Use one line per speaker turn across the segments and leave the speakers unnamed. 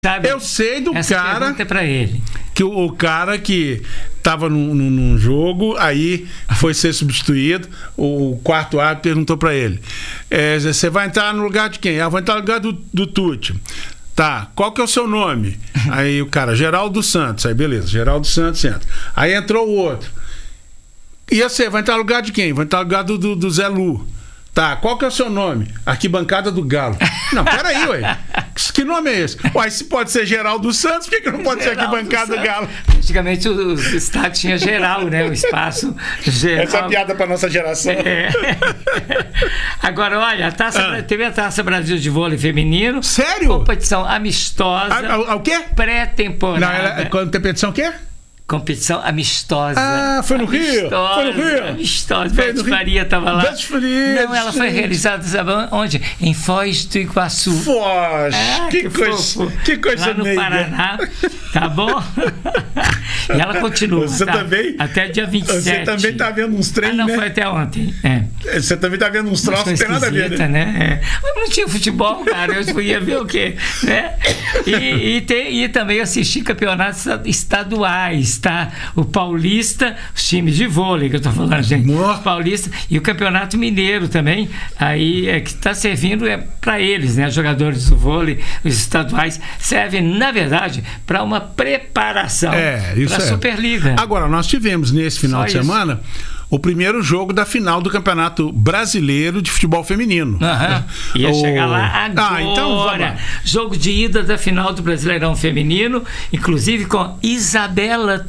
Sabe,
eu sei do
essa
cara.
Pergunta é pra ele.
Que o cara que estava num jogo, aí foi ser substituído, o quarto árbitro perguntou para ele: você vai entrar no lugar de quem? Vou entrar no lugar do Tuti. Tá, qual que é o seu nome? Aí o cara, Geraldo Santos. Aí beleza, Geraldo Santos entra. Aí entrou o outro. E você, vai entrar no lugar de quem? Vai entrar no lugar do Zé Lu. Tá, qual que é o seu nome? Arquibancada do Galo. Não, peraí, ué. Que nome é esse? Ué, se pode ser Geraldo Santos, por que não pode ser Arquibancada do Galo?
Antigamente o estádio tinha geral, né? O espaço geral.
Essa é piada pra nossa geração.
Agora, olha, teve a Taça Brasil de vôlei feminino.
Sério?
Competição amistosa.
O quê?
Pré-temporada.
Competição o quê?
Competição amistosa.
Ah, foi no Rio? Foi no Rio?
Amistosa. Beth Faria estava lá.
Beth Faria.
Não, ela foi realizada, sabe onde? Em Foz do Iguaçu.
Foz! Que coisa
lá no
meiga.
Paraná. Tá bom? E ela continua.
Você também?
Até dia 27.
Você também tá vendo uns treinos,
não,
né?
foi até ontem.
Você também tá vendo uns troços que tem nada a ver,
né? Mas não tinha futebol, cara. Eu ia ver o quê? Né? E também assisti campeonatos estaduais, tá? O Paulista, os times de vôlei que eu tô falando, gente. O Paulista e o Campeonato Mineiro também. Aí é que tá servindo para eles, né? Jogadores do vôlei, os estaduais, servem, na verdade, para uma preparação para a Superliga.
Agora, nós tivemos nesse final de semana o primeiro jogo da final do Campeonato Brasileiro de Futebol Feminino.
Ia chegar lá agora.
Então vamos.
Jogo de ida da final do Brasileirão Feminino, inclusive com Isabelle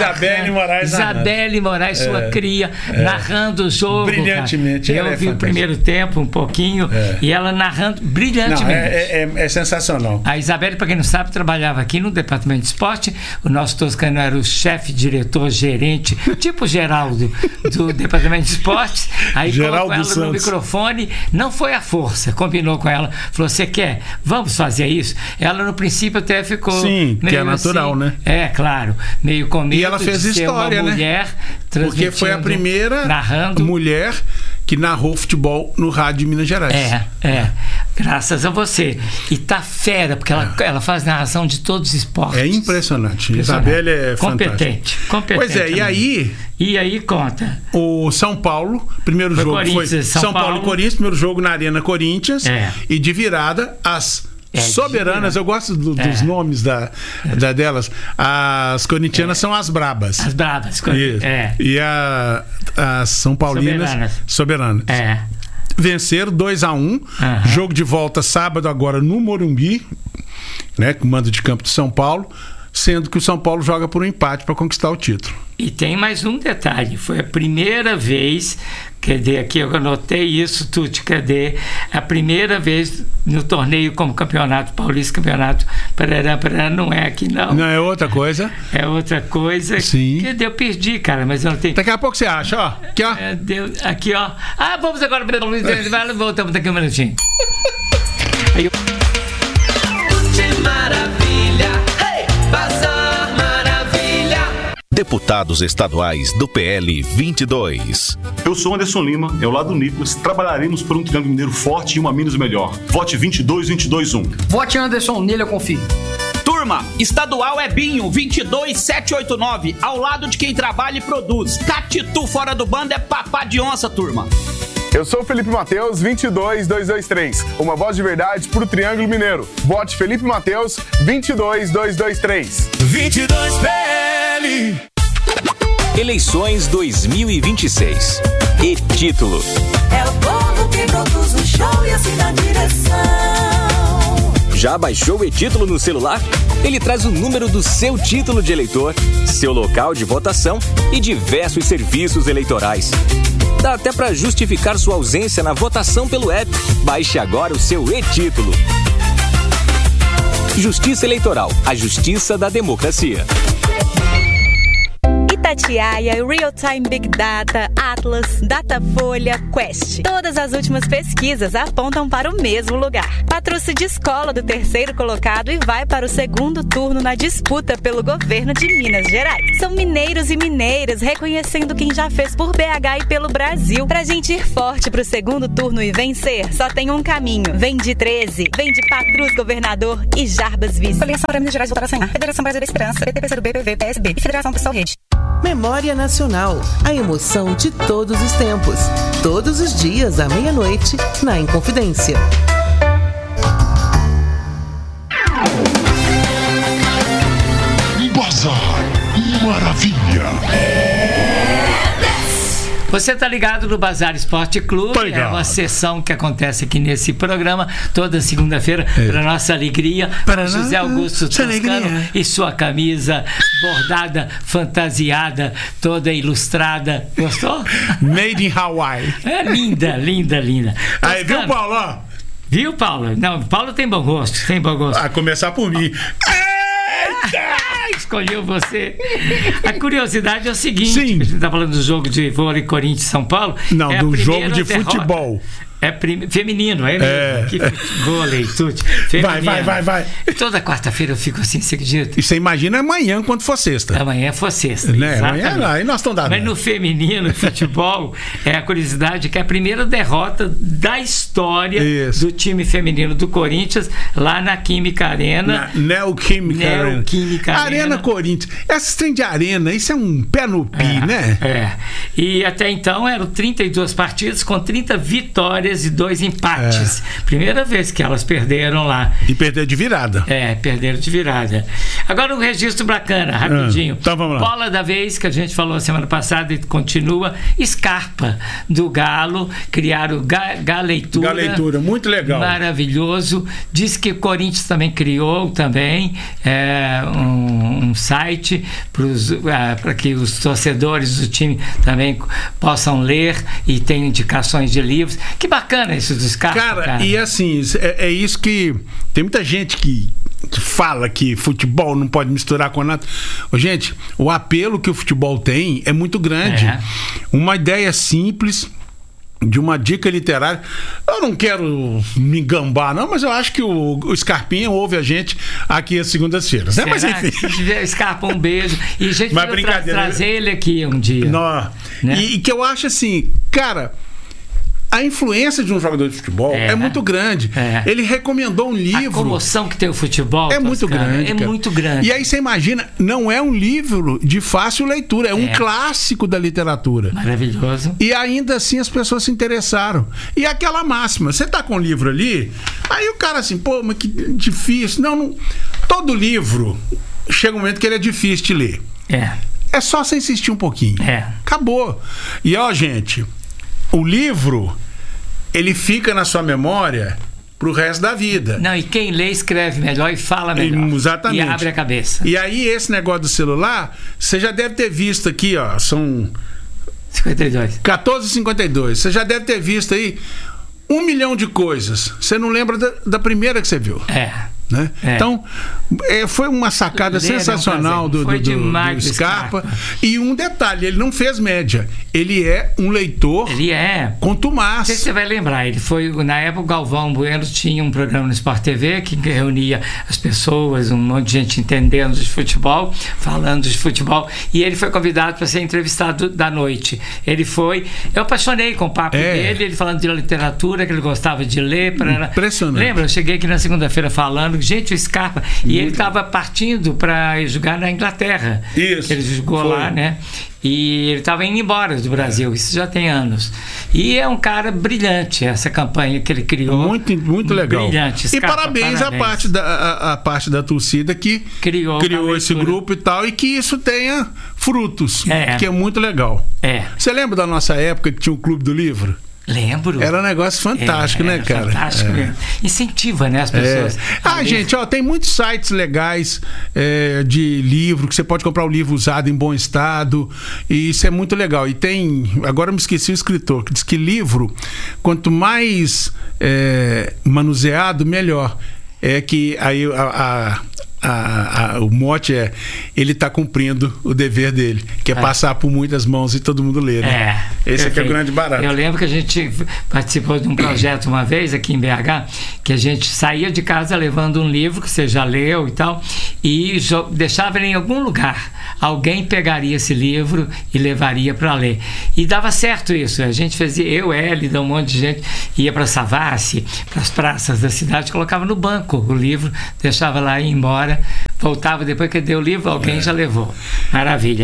Moraes, sua cria, narrando o jogo.
Brilhantemente.
Eu vi o primeiro tempo um pouquinho e ela narrando brilhantemente.
Não, é sensacional.
A Isabelle, para quem não sabe, trabalhava aqui no departamento de esporte. O nosso Toscano era o chefe, diretor, gerente, tipo Geraldo, do departamento de esportes. Aí colocou ela no microfone, não foi à força, combinou com ela, falou: você quer? Vamos fazer isso? Ela no princípio até ficou
meio que é natural,
assim,
né?
Claro, meio com
e ela fez história,
uma mulher,
né? Porque foi a primeira mulher que narrou futebol no rádio de Minas Gerais.
Graças a você. E tá fera, porque ela faz narração de todos os esportes.
É impressionante. Isabelle é
competente.
Pois é,
e aí conta.
O São Paulo, primeiro jogo foi São Paulo e Corinthians, primeiro jogo na Arena Corinthians, e de virada as soberanas, eu gosto dos nomes delas. As corintianas são as brabas.
As brabas.
E as São Paulinas soberanas. Venceram 2-1. Jogo de volta sábado agora no Morumbi, né, com mando de campo de São Paulo, sendo que o São Paulo joga por um empate para conquistar o título.
E tem mais um detalhe, foi a primeira vez, aqui eu anotei isso, Tuti, a primeira vez no torneio como campeonato paulista, campeonato parará, não é aqui não.
Não, é outra coisa.
É outra coisa.
Sim.
Eu perdi, cara, mas eu não tenho.
Daqui a pouco você acha, ó. Aqui, ó.
Aqui, ó. Vamos agora, voltamos daqui um minutinho. Aí
Maravilha, Bazar Maravilha.
Deputados estaduais do PL 22.
Eu sou Anderson Lima, ao lado do Nicolas, trabalharemos por um Triângulo Mineiro forte e uma Minas melhor. Vote 22-22-1.
Vote Anderson, nele eu confio.
Turma, estadual é Binho, 22789, ao lado de quem trabalha e produz. Catitu fora do bando é papá de onça, turma.
Eu sou o Felipe Mateus, 22223. Uma voz de verdade pro Triângulo Mineiro. Vote Felipe Mateus, 22223.
22 PL.
Eleições 2026. E título.
É o povo que produz o show e assina a direção.
Já baixou o e-título no celular? Ele traz o número do seu título de eleitor, seu local de votação e diversos serviços eleitorais. Dá até para justificar sua ausência na votação pelo app. Baixe agora o seu e-título. Justiça Eleitoral, a justiça da democracia.
Itatiaia, Real Time Big Data, Atlas, Datafolha, Quest. Todas as últimas pesquisas apontam para o mesmo lugar. Pátrio se descola do terceiro colocado e vai para o segundo turno na disputa pelo governo de Minas Gerais. São mineiros e mineiras reconhecendo quem já fez por BH e pelo Brasil. Pra gente ir forte pro segundo turno e vencer, só tem um caminho. Vem de 13, vem de Patrus governador e Jarbas vice. Coligação para Minas Gerais voltará sem ar. Federação Brasil da Esperança, PT, PCdoB, PV, PSB e Federação Pessoal Rede.
Memória Nacional, a emoção de todos os tempos. Todos os dias à meia-noite, na Inconfidência.
Bazar Maravilha.
Você tá ligado no Bazar Esporte Clube, é uma sessão que acontece aqui nesse programa toda segunda-feira, para nossa alegria, para José Augusto Toscano e sua camisa bordada, fantasiada, toda ilustrada. Gostou?
Made in Hawaii.
É linda, linda, linda.
Aí, viu, Paulo? Ó.
Viu, Paulo? Não, Paulo tem bom gosto, tem bom gosto.
A começar por mim.
Escolheu você. A curiosidade é o seguinte:
Sim.
a gente está falando do jogo de vôlei Corinthians e São Paulo.
Não, do jogo de futebol.
É feminino, é mesmo? Que vôlei, tudo.
Vai.
Toda quarta-feira eu fico assim, você acredita?
E você imagina amanhã, quando for sexta.
Amanhã for sexta,
né? Amanhã lá, e nós estamos dando.
Mas no feminino, futebol, a curiosidade que é a primeira derrota da história do time feminino do Corinthians, lá na Química Arena.
Neoquímica Arena. Arena Corinthians. Essa trem de arena, isso é um pé no pi, né?
E até então eram 32 partidas com 30 vitórias e 2 empates. Primeira vez que elas perderam lá.
E perderam de virada.
Perderam de virada. Agora um registro bacana, rapidinho.
Então vamos lá.
Bola da vez, que a gente falou semana passada e continua. Scarpa, do Galo. Criaram Galeitura.
Galeitura, muito legal.
Maravilhoso. Diz que o Corinthians também criou um site para que os torcedores do time também possam ler e tem indicações de livros. Que bacana isso do Scarpa, cara.
E assim, é isso que tem muita gente que fala que futebol não pode misturar com nada. Gente, o apelo que o futebol tem é muito grande. Uma ideia simples de uma dica literária. Eu não quero me gambar, não, mas eu acho que o Scarpinha ouve a gente aqui às segundas-feiras, né? Mas enfim.
Scarpa, um beijo. E a gente vai trazer ele aqui um dia.
Né? E que eu acho assim, cara, a influência de um jogador de futebol é muito grande. Ele recomendou um livro.
A comoção que tem o futebol
é muito grande.
É muito grande.
E aí você imagina, não é um livro de fácil leitura, é um clássico da literatura.
Maravilhoso.
E ainda assim as pessoas se interessaram. E aquela máxima, você tá com o livro ali, aí o cara assim, pô, mas que difícil. Não, todo livro chega um momento que ele é difícil de ler. É só você insistir um pouquinho. Acabou. E ó, gente, o livro, ele fica na sua memória pro resto da vida.
Não, e quem lê escreve melhor e fala melhor.
Exatamente.
E abre a cabeça.
E aí esse negócio do celular, você já deve ter visto aqui, ó, são
52.
14h52. Você já deve ter visto aí 1 milhão de coisas. Você não lembra da primeira que você viu. Né? Então, foi uma sacada sensacional do Scarpa. E um detalhe, ele não fez média. Ele é um leitor contumaz.
Não sei se você vai lembrar, ele foi, na época, o Galvão Bueno tinha um programa no Sport TV que reunia as pessoas, um monte de gente entendendo de futebol, falando de futebol, e ele foi convidado para ser entrevistado da noite. Ele foi, eu apaixonei com o papo dele, ele falando de literatura, que ele gostava de ler.
Impressionante.
Lembra? Eu cheguei aqui na segunda-feira falando, gente, o Scarpa, e ele estava partindo para jogar na Inglaterra.
Isso.
Ele jogou lá, né? E ele estava indo embora do Brasil, isso já tem anos. E é um cara brilhante, essa campanha que ele criou.
Muito legal.
Brilhante.
Scarpa, e parabéns à parte da torcida que criou esse grupo e tal, e que isso tenha frutos, que é muito legal. Você lembra da nossa época que tinha o Clube do Livro?
Lembro.
Era um negócio fantástico, né, cara?
Fantástico mesmo. Incentiva, né, as pessoas.
Gente, ó, tem muitos sites legais de livro, que você pode comprar o livro usado em bom estado, e isso é muito legal. E tem, agora eu me esqueci o escritor, que diz que livro, quanto mais manuseado, melhor. É que aí o mote é: ele está cumprindo o dever dele, que é passar por muitas mãos e todo mundo ler, né? Esse aqui é o grande barato.
Eu lembro que a gente participou de um projeto uma vez aqui em BH, que a gente saía de casa levando um livro que você já leu e tal, e deixava ele em algum lugar. Alguém pegaria esse livro e levaria para ler. E dava certo isso. A gente fazia, eu, Hélida, um monte de gente, ia para Savassi, para as praças da cidade, colocava no banco o livro, deixava lá e ia embora, voltava depois que deu o livro, alguém já levou. Maravilha.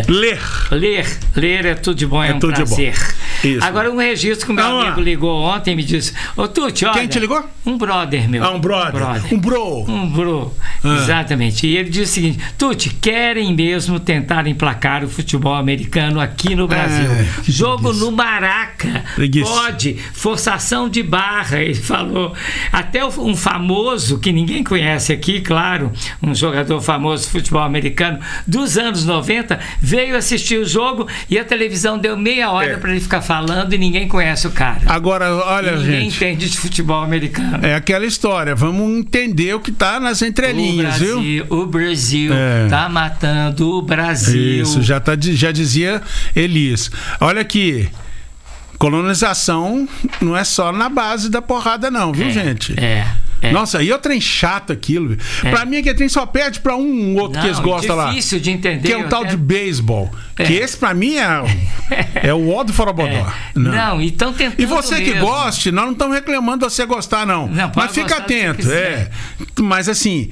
Ler é tudo de bom, é um prazer.
Isso.
Agora um registro que o meu amigo ligou ontem e me disse: ô Tuti, olha...
Quem te ligou?
Um brother meu.
Um brother. Um bro.
Exatamente. E ele disse o seguinte: Tuti, querem mesmo tentar emplacar o futebol americano aqui no Brasil. Jogo no Maraca. Pode. Forçação de barra, ele falou. Até um famoso, que ninguém conhece aqui, claro, um jogador famoso de futebol americano dos anos 90, veio assistir o jogo e a televisão deu meia hora para ele ficar falando e ninguém conhece o cara.
Agora, olha,
ninguém
gente,
entende de futebol americano.
É aquela história, vamos entender o que está nas entrelinhas, viu?
O Brasil tá matando o Brasil.
Isso, já dizia Elias. Olha aqui, colonização não é só na base da porrada não, viu, gente? Nossa, e o trem chato aquilo. Pra mim, aquele trem só perde pra um outro que eles gostam lá.
Difícil de entender.
Que é um tal de beisebol. Que esse, pra mim, é o ó do Forobodó.
Não, e estão tentando.
E você que goste, nós não estamos reclamando de você gostar, não. Mas fica atento. Mas assim,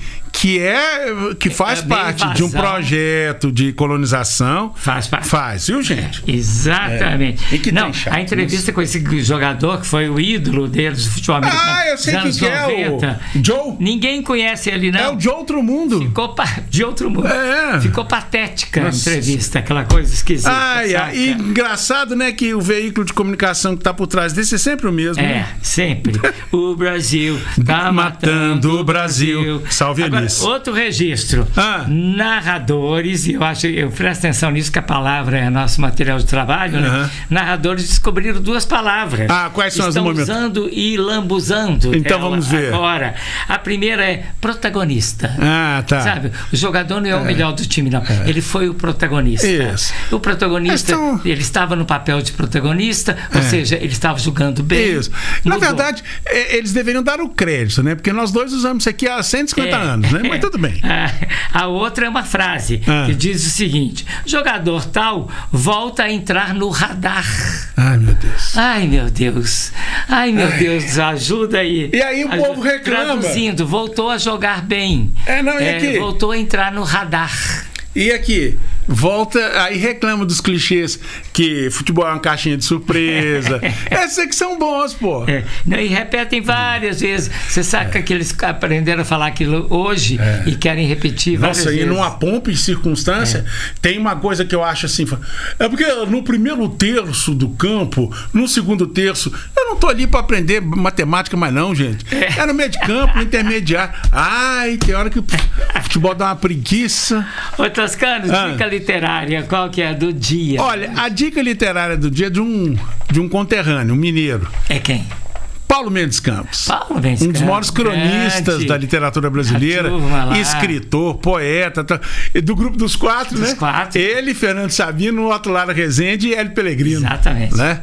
que faz parte de um projeto de colonização. Faz, viu, gente?
Exatamente.
E que
não,
chato,
a entrevista com esse jogador, que foi o ídolo deles do futebol americano.
Eu sei que é o Joe.
Ninguém conhece ele, não.
É o de outro mundo.
De outro mundo. Ficou patética a entrevista, aquela coisa esquisita.
E engraçado, né, que o veículo de comunicação que está por trás desse é sempre o mesmo.
Sempre. O Brasil tá matando o Brasil.
Salve Elis.
Outro registro. Narradores, e eu presto atenção nisso, que a palavra é nosso material de trabalho, né? Narradores descobriram duas palavras.
Quais são as do momento?
Estão usando e lambuzando.
Então vamos ver.
Agora, a primeira é protagonista.
Tá.
Sabe? O jogador não é o melhor do time, não. Ele foi o protagonista.
Isso.
O protagonista, ele estava no papel de protagonista, ou seja, ele estava jogando bem.
Isso. Na verdade, eles deveriam dar o crédito, né? Porque nós dois usamos isso aqui há 150 anos, né? Mas tudo bem.
A outra é uma frase que diz o seguinte: jogador tal volta a entrar no radar.
Ai, meu Deus.
Ai, meu Deus. Ai, meu Deus, ajuda aí.
E aí o povo reclama.
Traduzindo, voltou a jogar bem.
E aqui?
Voltou a entrar no radar.
E aqui? Volta, aí reclama dos clichês que futebol é uma caixinha de surpresa. Esses aqui são bons, pô.
E repetem várias vezes. Você sabe que eles aprenderam a falar aquilo hoje e querem repetir várias vezes.
Nossa, e numa pompa e circunstância, tem uma coisa que eu acho assim, é porque no primeiro terço do campo, no segundo terço, eu não tô ali pra aprender matemática mais não, gente. É no meio de campo, no intermediário. Tem hora que o futebol dá uma preguiça.
Ô, Toscano, dica literária, qual que é a do dia?
Olha, a dica literária do dia é de um conterrâneo, um mineiro.
É quem?
Paulo Mendes Campos.
Paulo Mendes Campos.
Um dos maiores cronistas da literatura brasileira, escritor, poeta, do grupo dos quatro, né?
Quatro.
Ele, Fernando Sabino, Otto Lara Rezende e Hélio Pellegrino.
Exatamente.
Né?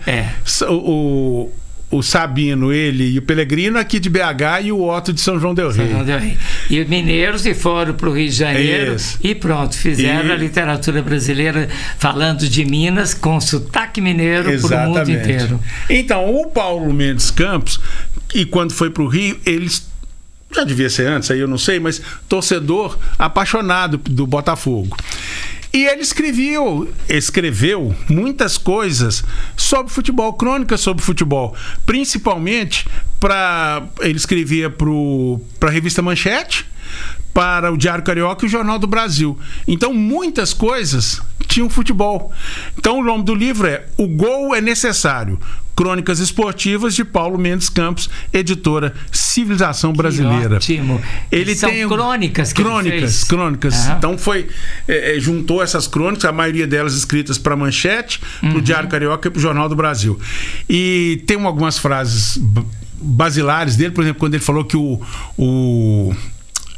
O Sabino, ele e o Pellegrino aqui de BH e o Otto de São João del Rei.
E os mineiros se foram para o Rio de Janeiro e pronto, fizeram a literatura brasileira falando de Minas com sotaque mineiro para o mundo inteiro.
Então, o Paulo Mendes Campos, e quando foi para o Rio, eles... Já devia ser antes, aí eu não sei, mas torcedor apaixonado do Botafogo. E ele escreveu muitas coisas sobre futebol, crônicas sobre futebol, principalmente ele escrevia para a revista Manchete, para o Diário Carioca e o Jornal do Brasil. Então muitas coisas tinham futebol. Então o nome do livro é O Gol é Necessário, Crônicas Esportivas de Paulo Mendes Campos, editora Civilização Brasileira.
Ótimo.
Ele
são
tem
crônicas que
crônicas. Então juntou essas crônicas, a maioria delas escritas para Manchete, para o Diário Carioca e para o Jornal do Brasil. E tem algumas frases basilares dele, por exemplo, quando ele falou que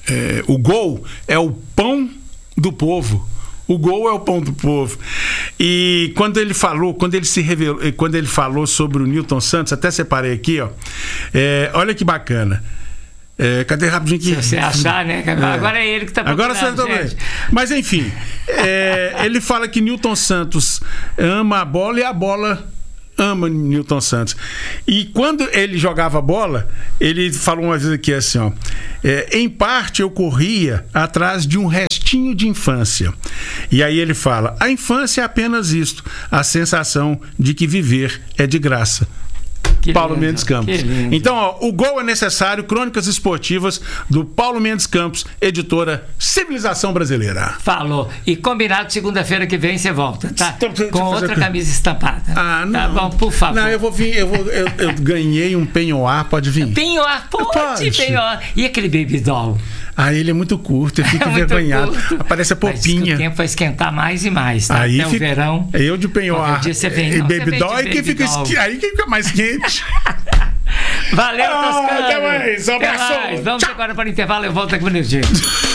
o gol é o pão do povo. O gol é o pão do povo. E quando ele falou, quando ele falou sobre o Newton Santos, até separei aqui, ó. Olha que bacana. Cadê rapidinho aqui?
Se você achar, né? Agora é ele que está procurando.
Agora você tá. Mas enfim, ele fala que Newton Santos ama a bola e a bola ama Newton Santos. E quando ele jogava bola, ele falou uma vez aqui assim, ó. Em parte eu corria atrás de um restinho de infância. E aí ele fala: a infância é apenas isto, a sensação de que viver é de graça. Paulo Mendes Campos. Então, ó, o gol é necessário, crônicas esportivas do Paulo Mendes Campos, editora Civilização Brasileira.
Falou. E combinado, segunda-feira que vem você volta, tá? Com outra camisa estampada.
Ah, não.
Tá bom, por favor.
Não, eu ganhei um penhoar, pode vir.
Penhoar, pode. Penhoar. E aquele baby doll?
Ah, ele é muito curto, eu fico envergonhado. Aparece a popinha.
Mas o tempo vai esquentar mais e mais, tá?
Aí
até o verão.
Eu de penhoar
e
baby doll, aí que fica mais quente.
Valeu, Toscano.
Até mais, um abraço.
Vamos agora para o intervalo, eu volto aqui no dia.